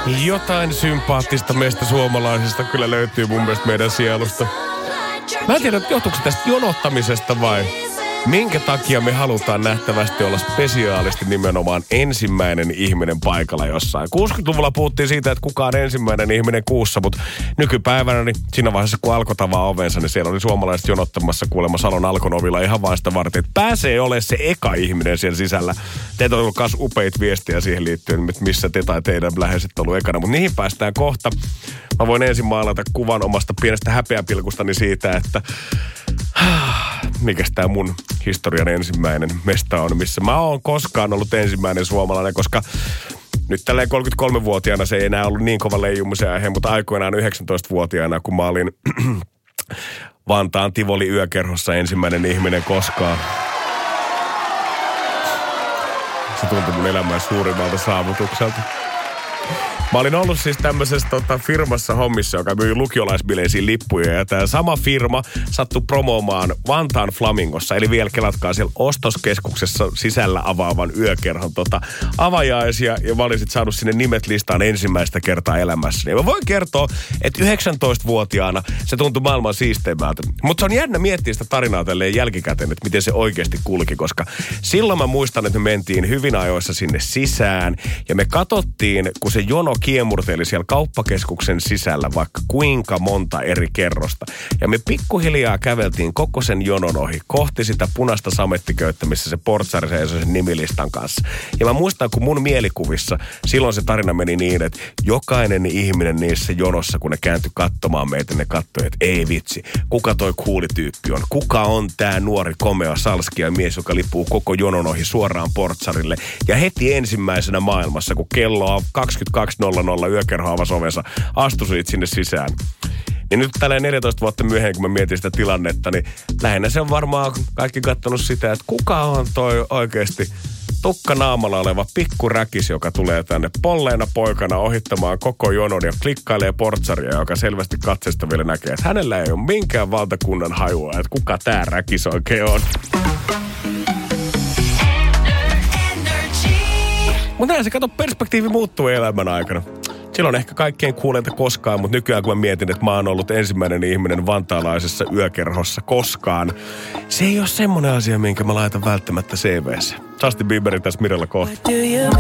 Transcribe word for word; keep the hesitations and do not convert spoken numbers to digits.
Jotain sympaattista meistä suomalaisista kyllä löytyy mun mielestä meidän sielusta. Mä en tiedä, johtuuko se tästä jonottamisesta vai minkä takia me halutaan nähtävästi olla spesiaalisti nimenomaan ensimmäinen ihminen paikalla jossain. kuusikymmentäluvulla puhuttiin siitä, että kuka on ensimmäinen ihminen kuussa, mutta nykypäivänä niin siinä vaiheessa, kun Alko tavaa ovensa, niin siellä oli suomalaiset jonottamassa kuulemma Salon Alkon ovilla ihan vaan sitä varten, että pääsee olemaan se eka ihminen siellä sisällä. Teitä on ollut myös upeita viestiä siihen liittyen, että missä te tai teidän läheiset on ollut ekana, mutta niihin päästään kohta. Mä voin ensin maalata kuvan omasta pienestä häpeäpilkustani siitä, että mikäs tää mun historian ensimmäinen mesta on, missä mä oon koskaan ollut ensimmäinen suomalainen, koska nyt tälleen kolmekymmentäkolmevuotiaana se ei enää ollut niin kova leijumisen aihe, mutta aikoinaan yhdeksäntoistavuotiaana, kun mä olin Vantaan Tivoli yökerhossa ensimmäinen ihminen koskaan. Se tuntui mun elämän suurimmalta saavutukselta. Mä olin ollut siis tämmöisessä tota, firmassa hommissa, joka myi lukiolaisbileisiin lippuja. Ja tämä sama firma sattui promoomaan Vantaan Flamingossa. Eli vielä kelatkaa siellä ostoskeskuksessa sisällä avaavan yökerhon tota, avajaisia. Ja mä olin sit saanut sinne nimet listaan ensimmäistä kertaa elämässäni. Ja mä voin kertoa, että yhdeksäntoistavuotiaana se tuntui maailman siisteimmältä. Mutta se on jännä miettiä sitä tarinaa tälleen jälkikäteen, että miten se oikeasti kulki. Koska silloin mä muistan, että me mentiin hyvin ajoissa sinne sisään. Ja me katsottiin, kun se jono kiemurteli siellä kauppakeskuksen sisällä vaikka kuinka monta eri kerrosta. Ja me pikkuhiljaa käveltiin koko sen jonon ohi kohti sitä punaista samettiköyttä, missä se portsari seisoi sen nimilistan kanssa. Ja mä muistan, kun mun mielikuvissa silloin se tarina meni niin, että jokainen ihminen niissä jonossa, kun ne kääntyi katsomaan meitä, ne katsoi, että ei vitsi, kuka toi kuulityyppi on? Kuka on tää nuori komea salskia mies, joka lipuu koko jonon ohi suoraan portsarille? Ja heti ensimmäisenä maailmassa, kun kello on kaksikymmentäkaksi nolla nolla yökerho avasi ovensa, astusit sinne sisään. Niin nyt tälleen neljätoista vuotta myöhemmin, kun mä mietin sitä tilannetta, niin lähinnä se on varmaan kaikki katsonut sitä, että kuka on toi oikeasti tukka naamalla oleva pikkuräkis, joka tulee tänne polleena poikana ohittamaan koko jonon ja klikkailee portsaria, joka selvästi katseesta vielä näkee, että hänellä ei ole minkään valtakunnan hajua, että kuka tää räkis oikein on. Mutta näin se, kato, perspektiivi muuttuu elämän aikana. Silloin ehkä kaikkein kuuleinta koskaan, mutta nykyään kun mä mietin, että mä oon ollut ensimmäinen ihminen vantaalaisessa yökerhossa koskaan, se ei ole semmoinen asia, minkä mä laitan välttämättä C V:ssä. Justin Bieberin tässä Mirella kohta.